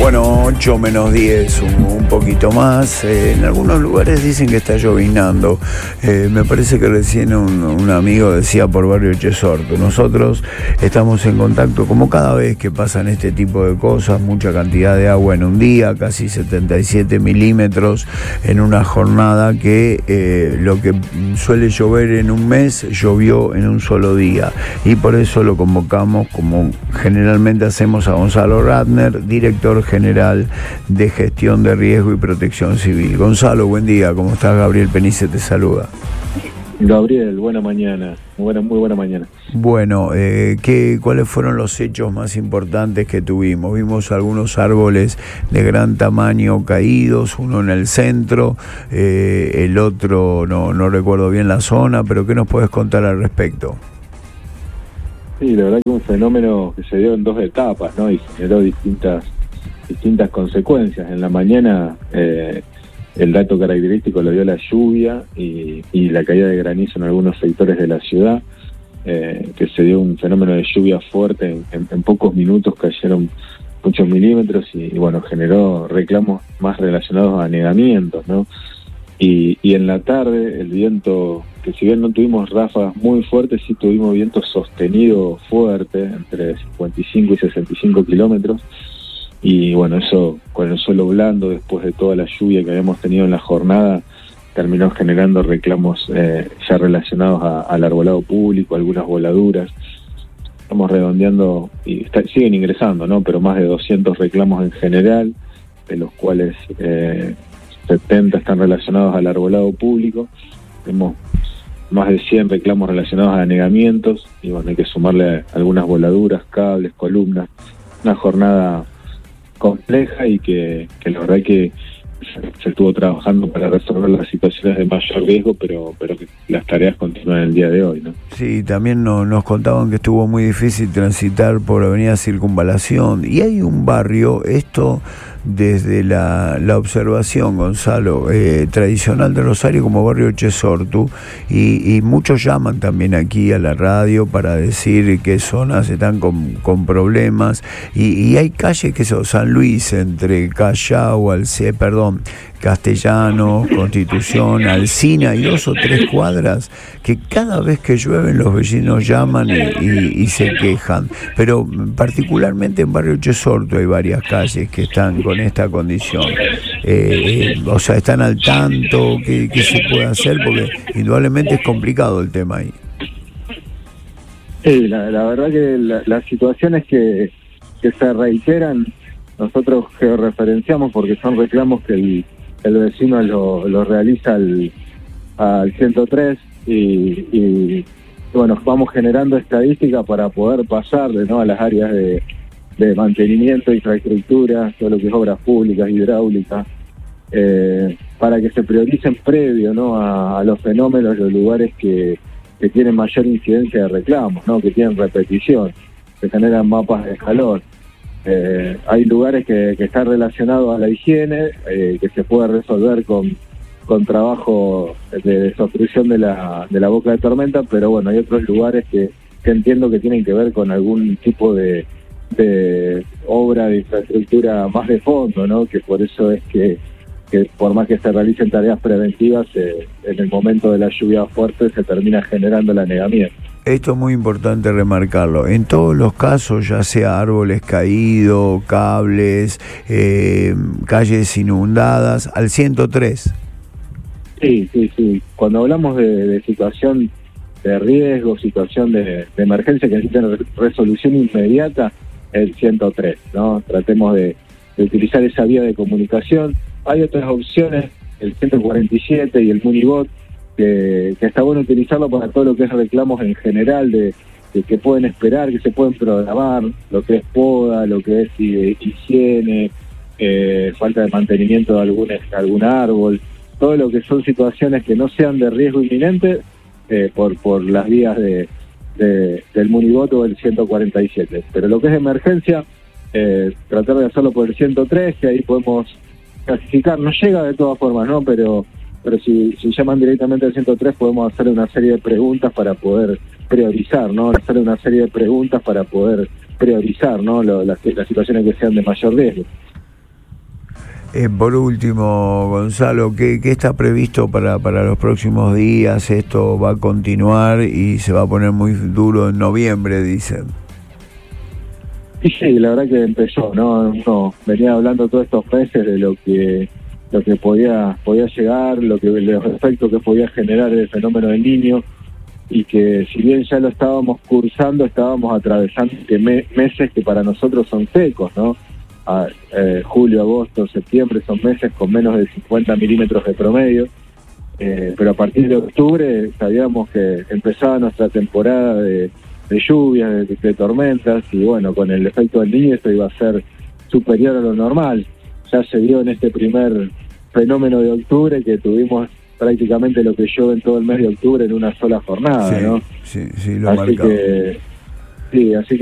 Bueno, 8 menos 10, un poquito más. En algunos lugares dicen que está llovinando. Me parece que recién un amigo decía por Barrio Chesorto. Nosotros estamos en contacto, como cada vez que pasan este tipo de cosas, mucha cantidad de agua en un día, casi 77 milímetros en una jornada que lo que suele llover en un mes, llovió en un solo día. Y por eso lo convocamos, como generalmente hacemos, a Gonzalo Ratner, director general de Gestión de Riesgo y Protección Civil. Gonzalo, buen día, ¿cómo estás? Gabriel Penice te saluda. Gabriel, buena mañana, muy buena mañana. Bueno, ¿cuáles fueron los hechos más importantes que tuvimos? Vimos algunos árboles de gran tamaño caídos, uno en el centro, el otro no recuerdo bien la zona, pero ¿qué nos puedes contar al respecto? Sí, la verdad que un fenómeno que se dio en dos etapas, ¿no? Y generó distintas consecuencias. En la mañana el dato característico lo dio la lluvia y la caída de granizo en algunos sectores de la ciudad, que se dio un fenómeno de lluvia fuerte, en pocos minutos cayeron muchos milímetros y bueno, generó reclamos más relacionados a anegamientos, ¿no? Y en la tarde el viento, que si bien no tuvimos ráfagas muy fuertes, sí tuvimos viento sostenido fuerte, entre 55 y 65 kilómetros, y bueno, eso con el suelo blando, después de toda la lluvia que habíamos tenido en la jornada, terminó generando reclamos ya relacionados al arbolado público, algunas voladuras. Estamos redondeando, y siguen ingresando, ¿no? Pero más de 200 reclamos en general, de los cuales 70 están relacionados al arbolado público. Tenemos más de 100 reclamos relacionados a anegamientos, y bueno, hay que sumarle algunas voladuras, cables, columnas. Una jornada compleja y que la verdad que se estuvo trabajando para resolver las situaciones de mayor riesgo, pero que las tareas continúan el día de hoy, ¿no? Sí, también nos contaban que estuvo muy difícil transitar por Avenida Circunvalación, y hay un barrio, esto desde la observación, Gonzalo, tradicional de Rosario, como Barrio Chesortu, y muchos llaman también aquí a la radio para decir qué zonas están con problemas, y hay calles que son San Luis, entre Callao, Castellanos, Constitución, Alsina y 2 o 3 cuadras, que cada vez que llueven los vecinos llaman y se quejan. Pero particularmente en Barrio Chesortu hay varias calles que están con esta condición. O sea, están al tanto, ¿qué se puede hacer? Porque indudablemente es complicado el tema ahí. Sí, la verdad que las situaciones que se reiteran, nosotros georreferenciamos porque son reclamos que el vecino lo realiza al 103 y bueno, vamos generando estadísticas para poder pasarle, ¿no?, a las áreas de mantenimiento, infraestructura, todo lo que es obras públicas, hidráulicas, para que se prioricen previo, ¿no?, a los fenómenos, los lugares que tienen mayor incidencia de reclamos, ¿no?, que tienen repetición, que generan mapas de escalón. Hay lugares que están relacionados a la higiene, que se puede resolver con trabajo de desobstrucción de la boca de tormenta, pero bueno, hay otros lugares que entiendo que tienen que ver con algún tipo de obra de infraestructura más de fondo, ¿no? Que por eso es que por más que se realicen tareas preventivas, en el momento de la lluvia fuerte se termina generando el anegamiento. Esto es muy importante remarcarlo. En todos los casos, ya sea árboles caídos, cables, calles inundadas, al 103. Sí. Cuando hablamos de situación de riesgo, situación de emergencia que necesitan resolución inmediata, el 103, ¿no? Tratemos de utilizar esa vía de comunicación. Hay otras opciones, el 147 y el Munibot, que está bueno utilizarlo para todo lo que es reclamos en general, de que pueden esperar, que se pueden programar, lo que es poda, lo que es higiene, falta de mantenimiento de algún árbol, todo lo que son situaciones que no sean de riesgo inminente, por las vías del Munibot o el 147. Pero lo que es emergencia, tratar de hacerlo por el 103, que ahí podemos clasificar, no llega de todas formas, ¿no? Pero si llaman directamente al 103 podemos hacer una serie de preguntas para poder priorizar, ¿no? Las situaciones que sean de mayor riesgo. Por último, Gonzalo, ¿qué está previsto para los próximos días? ¿Esto va a continuar y se va a poner muy duro en noviembre, dicen? Y sí, la verdad que empezó, ¿no? Uno venía hablando todos estos meses de lo que podía llegar, los efectos que podía generar el fenómeno del Niño, y que si bien ya lo estábamos cursando, estábamos atravesando meses que para nosotros son secos, ¿no? Julio, agosto, septiembre son meses con menos de 50 milímetros de promedio, pero a partir de octubre sabíamos que empezaba nuestra temporada de lluvias, de tormentas, y bueno, con el efecto del Niño esto iba a ser superior a lo normal. Ya se vio en este primer fenómeno de octubre que tuvimos prácticamente lo que llueve en todo el mes de octubre en una sola jornada, sí, ¿no? Sí, lo marcamos. Así que